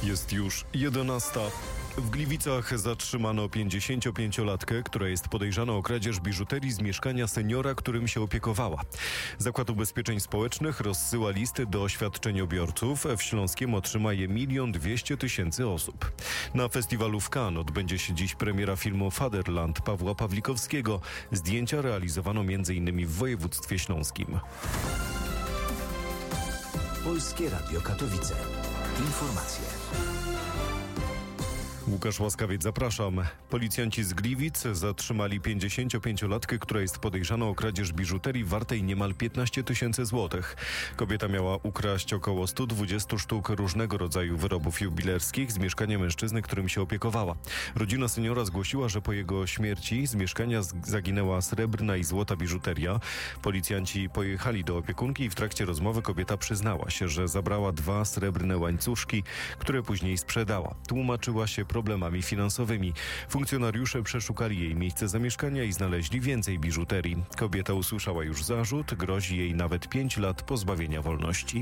Jest już 11. W Gliwicach zatrzymano 55-latkę, która jest podejrzana o kradzież biżuterii z mieszkania seniora, którym się opiekowała. Zakład Ubezpieczeń Społecznych rozsyła listy do świadczeniobiorców. W Śląskiem otrzyma je 1 200 000 osób. Na festiwalu w Cannes odbędzie się dziś premiera filmu Fatherland Pawła Pawlikowskiego. Zdjęcia realizowano m.in. w województwie śląskim. Polskie Radio Katowice. Informacje. Łukasz Łaskawiec, zapraszam. Policjanci z Gliwic zatrzymali 55-latkę, która jest podejrzana o kradzież biżuterii wartej niemal 15 000 złotych. Kobieta miała ukraść około 120 sztuk różnego rodzaju wyrobów jubilerskich z mieszkania mężczyzny, którym się opiekowała. Rodzina seniora zgłosiła, że po jego śmierci z mieszkania zaginęła srebrna i złota biżuteria. Policjanci pojechali do opiekunki i w trakcie rozmowy kobieta przyznała się, że zabrała 2 srebrne łańcuszki, które później sprzedała. Tłumaczyła się problemami finansowymi. Funkcjonariusze przeszukali jej miejsce zamieszkania i znaleźli więcej biżuterii. Kobieta usłyszała już zarzut, grozi jej nawet 5 lat pozbawienia wolności.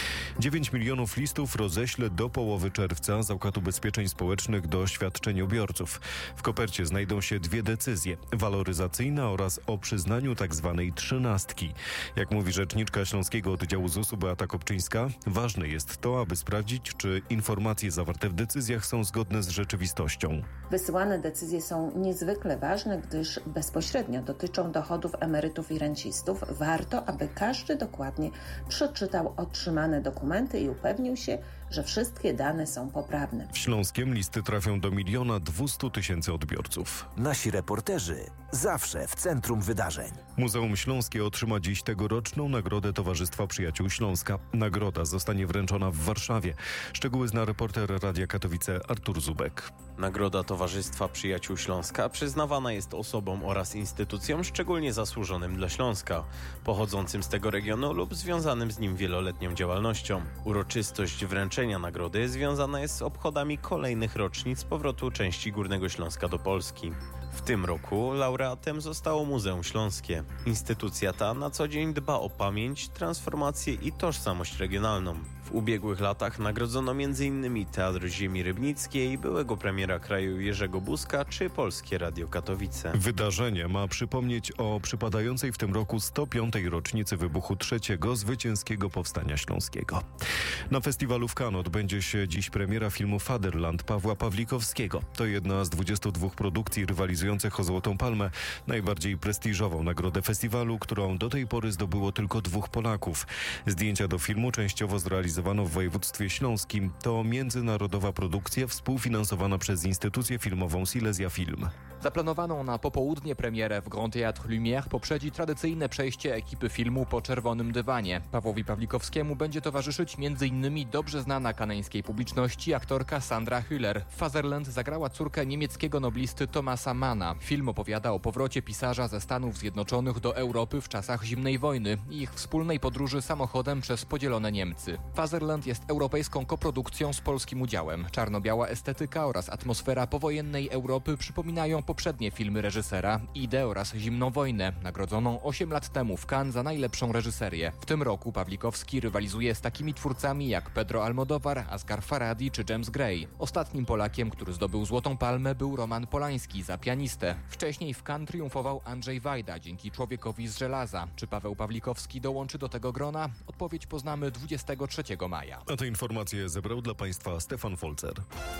9 milionów listów roześle do połowy czerwca Zakład Ubezpieczeń Społecznych do świadczeniobiorców. W kopercie znajdą się 2 decyzje: waloryzacyjna oraz o przyznaniu tzw. trzynastki. Jak mówi rzeczniczka Śląskiego Oddziału ZUS-u Beata Kopczyńska, ważne jest to, aby sprawdzić, czy informacje zawarte w decyzjach są zgodne z rzeczywistością. Wysyłane decyzje są niezwykle ważne, gdyż bezpośrednio dotyczą dochodów emerytów i rencistów. Warto, aby każdy dokładnie przeczytał otrzymane dokumenty i upewnił się, że wszystkie dane są poprawne. W Śląskiem listy trafią do 1 200 000 odbiorców. Nasi reporterzy zawsze w centrum wydarzeń. Muzeum Śląskie otrzyma dziś tegoroczną Nagrodę Towarzystwa Przyjaciół Śląska. Nagroda zostanie wręczona w Warszawie. Szczegóły zna reporter Radia Katowice Artur Zubek. Nagroda Towarzystwa Przyjaciół Śląska przyznawana jest osobom oraz instytucjom szczególnie zasłużonym dla Śląska, pochodzącym z tego regionu lub związanym z nim wieloletnią działalnością. Uroczystość wręczenia nagrody związana jest z obchodami kolejnych rocznic powrotu części Górnego Śląska do Polski. W tym roku laureatem zostało Muzeum Śląskie. Instytucja ta na co dzień dba o pamięć, transformację i tożsamość regionalną. W ubiegłych latach nagrodzono m.in. Teatr Ziemi Rybnickiej, byłego premiera kraju Jerzego Buzka czy Polskie Radio Katowice. Wydarzenie ma przypomnieć o przypadającej w tym roku 105. rocznicy wybuchu III Zwycięskiego Powstania Śląskiego. Na festiwalu w Cannes odbędzie się dziś premiera filmu Fatherland Pawła Pawlikowskiego. To jedna z 22 produkcji rywalizujących o Złotą Palmę, najbardziej prestiżową nagrodę festiwalu, którą do tej pory zdobyło tylko 2 Polaków. Zdjęcia do filmu częściowo zrealizowano w województwie śląskim. To międzynarodowa produkcja współfinansowana przez instytucję filmową Silesia Film. Zaplanowaną na popołudnie premierę w Grand Théâtre Lumière poprzedzi tradycyjne przejście ekipy filmu po czerwonym dywanie. Pawłowi Pawlikowskiemu będzie towarzyszyć m.in. dobrze znana kanańskiej publiczności aktorka Sandra Hüller. W Fatherland zagrała córkę niemieckiego noblisty Thomasa Manna. Film opowiada o powrocie pisarza ze Stanów Zjednoczonych do Europy w czasach zimnej wojny i ich wspólnej podróży samochodem przez podzielone Niemcy. Fatherland jest europejską koprodukcją z polskim udziałem. Czarno-biała estetyka oraz atmosfera powojennej Europy przypominają poprzednie filmy reżysera Idę oraz Zimną wojnę, nagrodzoną 8 lat temu w Cannes za najlepszą reżyserię. W tym roku Pawlikowski rywalizuje z takimi twórcami jak Pedro Almodóvar, Asghar Farhadi czy James Gray. Ostatnim Polakiem, który zdobył Złotą Palmę, był Roman Polański za Pianistę. Wcześniej w Cannes triumfował Andrzej Wajda dzięki Człowiekowi z żelaza. Czy Paweł Pawlikowski dołączy do tego grona? Odpowiedź poznamy 23 maja. A te informacje zebrał dla Państwa Stefan Folzer.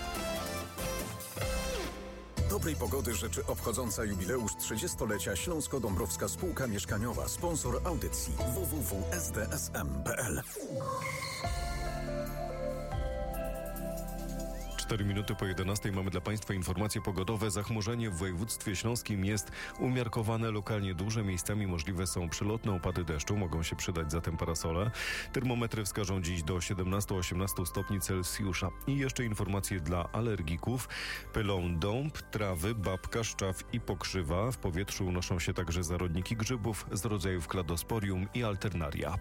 Dobrej pogody życzy obchodząca jubileusz 30-lecia Śląsko-Dąbrowska Spółka Mieszkaniowa, sponsor audycji www.sdsm.pl. 4 minuty po 11 mamy dla Państwa informacje pogodowe. Zachmurzenie w województwie śląskim jest umiarkowane, lokalnie duże. Miejscami możliwe są przelotne opady deszczu. Mogą się przydać zatem parasole. Termometry wskażą dziś do 17-18 stopni Celsjusza. I jeszcze informacje dla alergików. Pylą dąb, trawy, babka, szczaw i pokrzywa. W powietrzu unoszą się także zarodniki grzybów z rodzajów kladosporium i alternaria.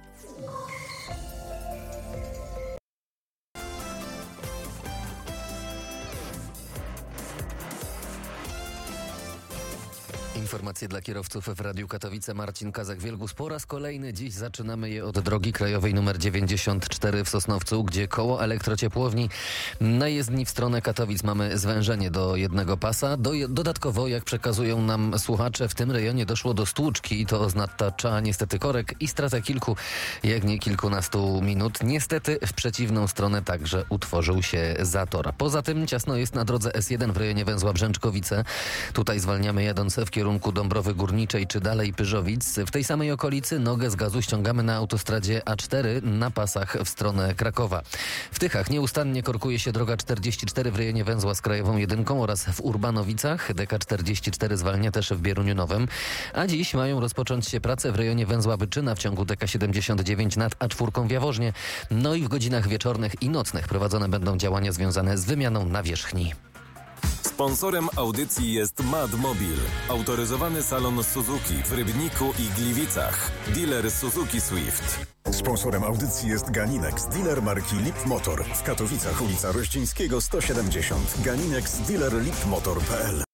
Informacje dla kierowców w Radiu Katowice. Marcin Kazak-Wielgus. Po raz kolejny dziś zaczynamy je od drogi krajowej nr 94 w Sosnowcu, gdzie koło elektrociepłowni na jezdni w stronę Katowic mamy zwężenie do jednego pasa. Dodatkowo, jak przekazują nam słuchacze, w tym rejonie doszło do stłuczki i to oznacza niestety korek i stratę kilku, jak nie kilkunastu minut. Niestety w przeciwną stronę także utworzył się zator. Poza tym ciasno jest na drodze S1 w rejonie węzła Brzęczkowice. Tutaj zwalniamy jadąc w kierunku Dąbrowy Górniczej czy dalej Pyżowic. W tej samej okolicy nogę z gazu ściągamy na autostradzie A4 na pasach w stronę Krakowa. W Tychach nieustannie korkuje się droga 44 w rejonie węzła z Krajową Jedynką oraz w Urbanowicach. DK44 zwalnia też w Bieruniu Nowym. A dziś mają rozpocząć się prace w rejonie węzła Byczyna w ciągu DK79 nad A4 w Jaworznie. No i w godzinach wieczornych i nocnych prowadzone będą działania związane z wymianą nawierzchni. Sponsorem audycji jest Madmobil, autoryzowany salon Suzuki w Rybniku i Gliwicach. Dealer Suzuki Swift. Sponsorem audycji jest Ganinex, dealer marki Lip Motor. W Katowicach ulica Rościńskiego 170. Ganinex, dealer lipmotor.pl.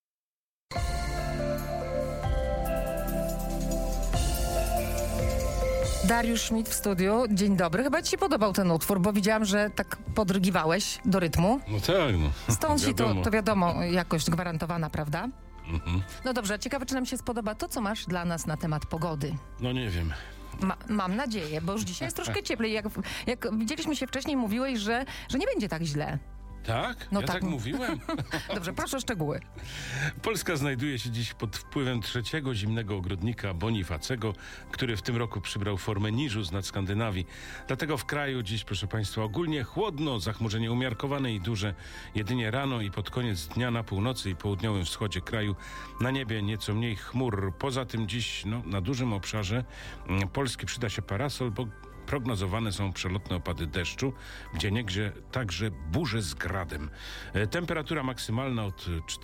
Dariusz Schmidt w studiu. Dzień dobry. Chyba ci się podobał ten utwór, bo widziałam, że tak podrygiwałeś do rytmu. No tak, no. Stąd ci to wiadomo, jakość gwarantowana, prawda? Mhm. No dobrze, ciekawe, czy nam się spodoba to, co masz dla nas na temat pogody. No nie wiem. Mam nadzieję, bo już dzisiaj jest troszkę cieplej. Jak widzieliśmy się wcześniej, mówiłeś, że nie będzie tak źle. Tak? No ja tak mówiłem? Dobrze, proszę o szczegóły. Polska znajduje się dziś pod wpływem trzeciego zimnego ogrodnika Bonifacego, który w tym roku przybrał formę niżu z nad Skandynawii. Dlatego w kraju dziś, proszę Państwa, ogólnie chłodno, zachmurzenie umiarkowane i duże. Jedynie rano i pod koniec dnia na północy i południowym wschodzie kraju na niebie nieco mniej chmur. Poza tym dziś na dużym obszarze Polski przyda się parasol, bo prognozowane są przelotne opady deszczu, gdzieniegdzie także burze z gradem. Temperatura maksymalna od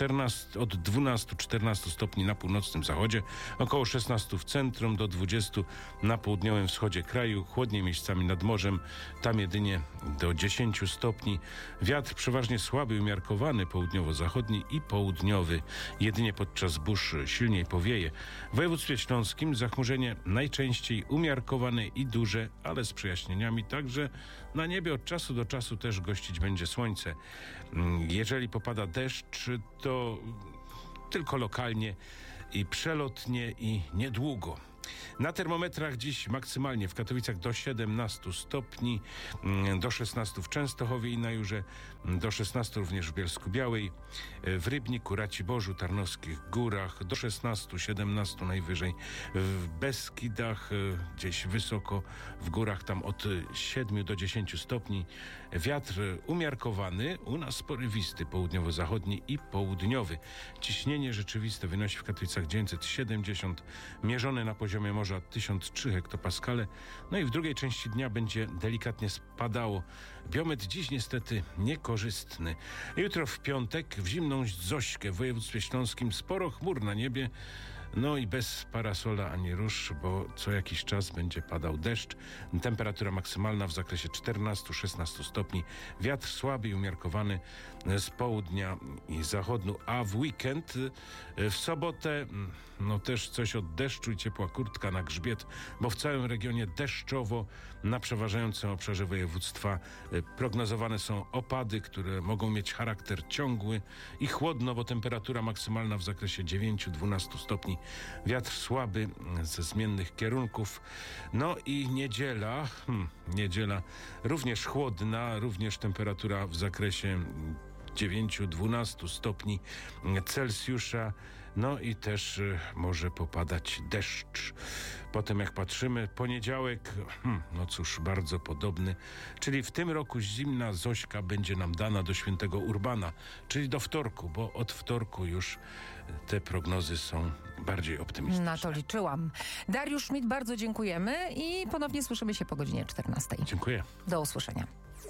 12-14 stopni na północnym zachodzie, około 16 w centrum, do 20 na południowym wschodzie kraju, chłodniej miejscami nad morzem, tam jedynie do 10 stopni. Wiatr przeważnie słaby, umiarkowany, południowo-zachodni i południowy. Jedynie podczas burz silniej powieje. W województwie śląskim zachmurzenie najczęściej umiarkowane i duże, ale z przejaśnieniami, także na niebie od czasu do czasu też gościć będzie słońce. Jeżeli popada deszcz, to tylko lokalnie i przelotnie i niedługo. Na termometrach dziś maksymalnie w Katowicach do 17 stopni, do 16 w Częstochowie i na Jurze, do 16 również w Bielsku-Białej, w Rybniku, Raciborzu, Tarnowskich Górach, do 16-17 najwyżej, w Beskidach, gdzieś wysoko w górach, tam od 7 do 10 stopni. Wiatr umiarkowany, u nas porywisty, południowo-zachodni i południowy. Ciśnienie rzeczywiste wynosi w Katowicach 970, mierzone na poziomie morza 1003 hektopaskale. No i w drugiej części dnia będzie delikatnie spadało. Biometr dziś niestety niekorzystny. Jutro w piątek w zimną Zośkę w województwie śląskim sporo chmur na niebie. No i bez parasola ani róż, bo co jakiś czas będzie padał deszcz. Temperatura maksymalna w zakresie 14-16 stopni. Wiatr słaby i umiarkowany z południa i zachodu. A w weekend, w sobotę, też coś od deszczu i ciepła kurtka na grzbiet, bo w całym regionie deszczowo. Na przeważającym obszarze województwa prognozowane są opady, które mogą mieć charakter ciągły i chłodno, bo temperatura maksymalna w zakresie 9-12 stopni. Wiatr słaby ze zmiennych kierunków. No i niedziela również chłodna, również temperatura w zakresie 9-12 stopni Celsjusza. No i też może popadać deszcz. Potem jak patrzymy, poniedziałek, no cóż, bardzo podobny. Czyli w tym roku zimna Zośka będzie nam dana do świętego Urbana, czyli do wtorku, bo od wtorku już te prognozy są bardziej optymistyczne. Na to liczyłam. Dariusz Schmidt, bardzo dziękujemy i ponownie słyszymy się po godzinie 14. Dziękuję. Do usłyszenia.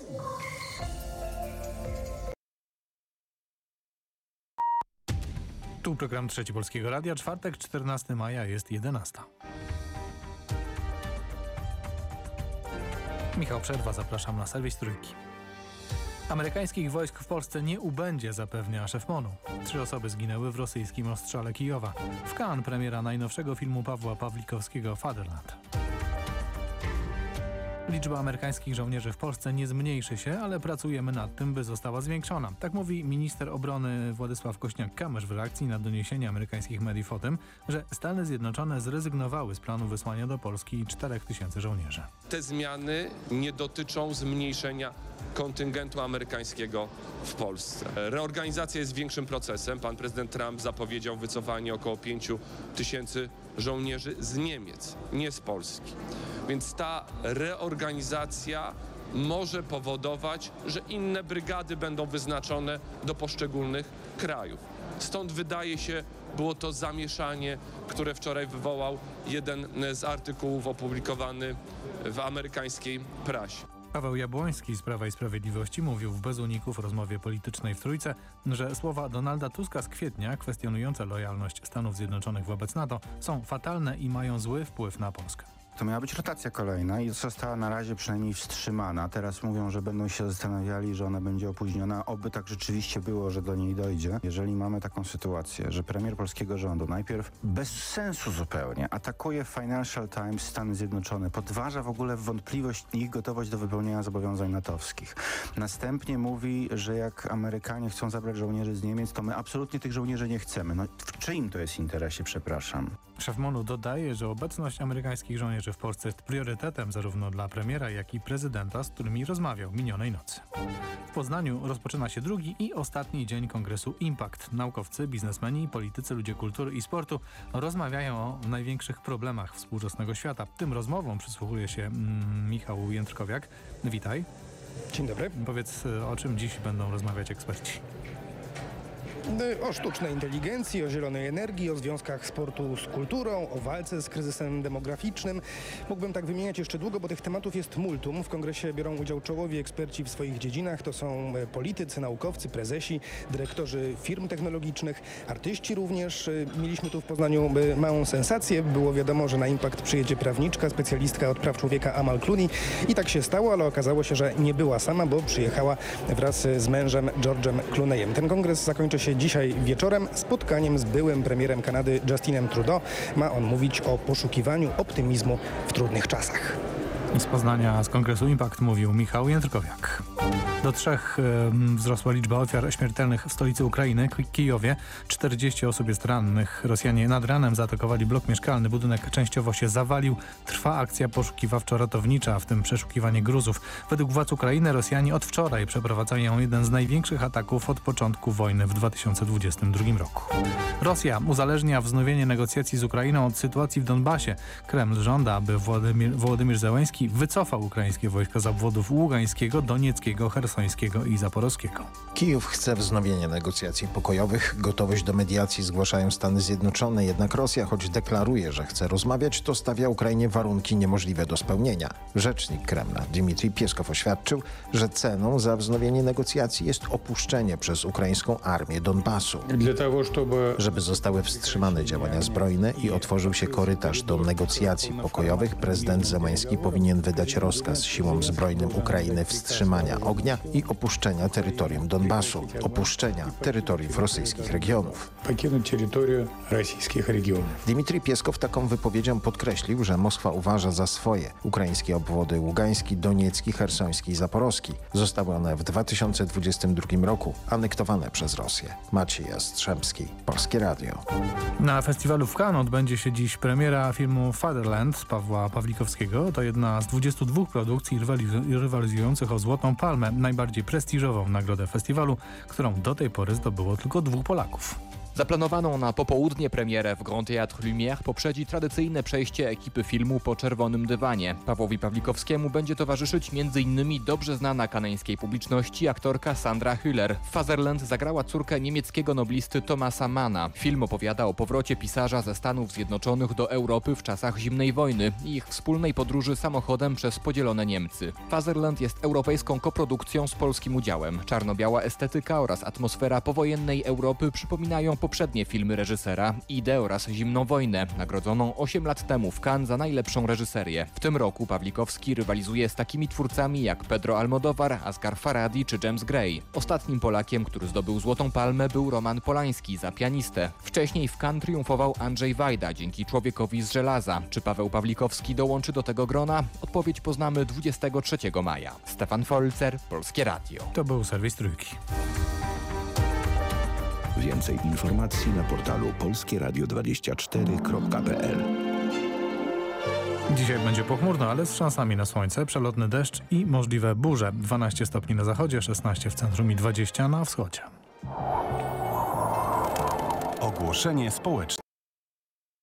Tu program Trzeci Polskiego Radia. Czwartek, 14 maja, jest 11. Michał Przerwa, zapraszam na serwis Trójki. Amerykańskich wojsk w Polsce nie ubędzie, zapewnia szef MON-u. 3 osoby zginęły w rosyjskim ostrzale Kijowa. W Cannes premiera najnowszego filmu Pawła Pawlikowskiego Fatherland. Liczba amerykańskich żołnierzy w Polsce nie zmniejszy się, ale pracujemy nad tym, by została zwiększona. Tak mówi minister obrony Władysław Kośniak-Kamysz w reakcji na doniesienia amerykańskich mediów o tym, że Stany Zjednoczone zrezygnowały z planu wysłania do Polski 4000 żołnierzy. Te zmiany nie dotyczą zmniejszenia kontyngentu amerykańskiego w Polsce. Reorganizacja jest większym procesem. Pan prezydent Trump zapowiedział wycofanie około 5000 żołnierzy z Niemiec, nie z Polski. Więc ta reorganizacja może powodować, że inne brygady będą wyznaczone do poszczególnych krajów. Stąd wydaje się, było to zamieszanie, które wczoraj wywołał jeden z artykułów opublikowany w amerykańskiej prasie. Paweł Jabłoński z Prawa i Sprawiedliwości mówił w Bez Uników rozmowie politycznej w Trójce, że słowa Donalda Tuska z kwietnia kwestionujące lojalność Stanów Zjednoczonych wobec NATO są fatalne i mają zły wpływ na Polskę. To miała być rotacja kolejna i została na razie przynajmniej wstrzymana. Teraz mówią, że będą się zastanawiali, że ona będzie opóźniona. Oby tak rzeczywiście było, że do niej dojdzie. Jeżeli mamy taką sytuację, że premier polskiego rządu najpierw bez sensu zupełnie atakuje Financial Times Stany Zjednoczone, podważa w ogóle wątpliwość ich gotowość do wypełnienia zobowiązań natowskich. Następnie mówi, że jak Amerykanie chcą zabrać żołnierzy z Niemiec, to my absolutnie tych żołnierzy nie chcemy. No w czyim to jest interesie, przepraszam? Szef MON-u dodaje, że obecność amerykańskich żołnierzy w Polsce jest priorytetem zarówno dla premiera, jak i prezydenta, z którymi rozmawiał minionej nocy. W Poznaniu rozpoczyna się drugi i ostatni dzień kongresu Impact. Naukowcy, biznesmeni, politycy, ludzie kultury i sportu rozmawiają o największych problemach współczesnego świata. Tym rozmowom przysłuchuje się Michał Jędrkowiak. Witaj. Dzień dobry. Powiedz, o czym dziś będą rozmawiać eksperci. O sztucznej inteligencji, o zielonej energii, o związkach sportu z kulturą, o walce z kryzysem demograficznym. Mógłbym tak wymieniać jeszcze długo, bo tych tematów jest multum. W kongresie biorą udział czołowi eksperci w swoich dziedzinach. To są politycy, naukowcy, prezesi, dyrektorzy firm technologicznych, artyści również. Mieliśmy tu w Poznaniu małą sensację. Było wiadomo, że na Impact przyjedzie prawniczka, specjalistka od praw człowieka Amal Clooney. I tak się stało, ale okazało się, że nie była sama, bo przyjechała wraz z mężem George'em Clooneyem. Ten kongres zakończy się dzisiaj wieczorem spotkaniem z byłym premierem Kanady Justinem Trudeau. Ma on mówić o poszukiwaniu optymizmu w trudnych czasach. Z Poznania z kongresu Impact mówił Michał Jędrkowiak. Do 3 wzrosła liczba ofiar śmiertelnych w stolicy Ukrainy, Kijowie. 40 osób jest rannych. Rosjanie nad ranem zaatakowali blok mieszkalny. Budynek częściowo się zawalił. Trwa akcja poszukiwawczo-ratownicza, w tym przeszukiwanie gruzów. Według władz Ukrainy Rosjanie od wczoraj przeprowadzają jeden z największych ataków od początku wojny w 2022 roku. Rosja uzależnia wznowienie negocjacji z Ukrainą od sytuacji w Donbasie. Kreml żąda, aby Wołodymyr Zełenski wycofał ukraińskie wojska z obwodów Ługańskiego, Donieckiego, Chersońskiego i Zaporowskiego. Kijów chce wznowienia negocjacji pokojowych. Gotowość do mediacji zgłaszają Stany Zjednoczone, jednak Rosja, choć deklaruje, że chce rozmawiać, to stawia Ukrainie warunki niemożliwe do spełnienia. Rzecznik Kremla Dmitrij Pieskow oświadczył, że ceną za wznowienie negocjacji jest opuszczenie przez ukraińską armię Donbasu. Żeby zostały wstrzymane działania zbrojne i otworzył się korytarz do negocjacji pokojowych, prezydent Zełenski powinien wydać rozkaz siłom zbrojnym Ukrainy wstrzymania ognia i opuszczenia terytorium Donbasu, opuszczenia terytoriów rosyjskich regionów. Dmitrij Pieskow taką wypowiedzią podkreślił, że Moskwa uważa za swoje ukraińskie obwody Ługański, Doniecki, Chersoński i Zaporowski. Zostały one w 2022 roku anektowane przez Rosję. Maciej Jastrzębski, Polskie Radio. Na festiwalu w Cannes odbędzie się dziś premiera filmu Fatherland Pawła Pawlikowskiego. To jedna z 22 produkcji rywalizujących o Złotą Palmę, najbardziej prestiżową nagrodę festiwalu, którą do tej pory zdobyło tylko 2 Polaków. Zaplanowaną na popołudnie premierę w Grand Théâtre Lumière poprzedzi tradycyjne przejście ekipy filmu po czerwonym dywanie. Pawłowi Pawlikowskiemu będzie towarzyszyć m.in. dobrze znana kanańskiej publiczności aktorka Sandra Hüller. W Fatherland zagrała córkę niemieckiego noblisty Thomasa Manna. Film opowiada o powrocie pisarza ze Stanów Zjednoczonych do Europy w czasach zimnej wojny i ich wspólnej podróży samochodem przez podzielone Niemcy. Fatherland jest europejską koprodukcją z polskim udziałem. Czarno-biała estetyka oraz atmosfera powojennej Europy przypominają poprzednie filmy reżysera Idę oraz Zimną wojnę, nagrodzoną 8 lat temu w Cannes za najlepszą reżyserię. W tym roku Pawlikowski rywalizuje z takimi twórcami jak Pedro Almodóvar, Asghar Farhadi czy James Gray. Ostatnim Polakiem, który zdobył Złotą Palmę, był Roman Polański za Pianistę. Wcześniej w Cannes triumfował Andrzej Wajda dzięki Człowiekowi z żelaza. Czy Paweł Pawlikowski dołączy do tego grona? Odpowiedź poznamy 23 maja. Stefan Folzer, Polskie Radio. To był serwis Trójki. Więcej informacji na portalu polskieradio24.pl. Dzisiaj będzie pochmurno, ale z szansami na słońce, przelotny deszcz i możliwe burze. 12 stopni na zachodzie, 16 w centrum i 20 na wschodzie. Ogłoszenie społeczne.